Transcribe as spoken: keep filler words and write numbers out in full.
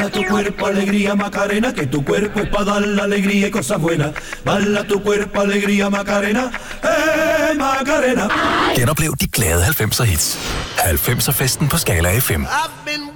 Baila tu cuerpo, alegría, Macarena, que tu cuerpo es para dar la alegría y cosas buenas. Baila tu cuerpo, alegría, Macarena, eh, Macarena. Genoplev de glade halvfemser hits. halvfemser festen på Skala F M.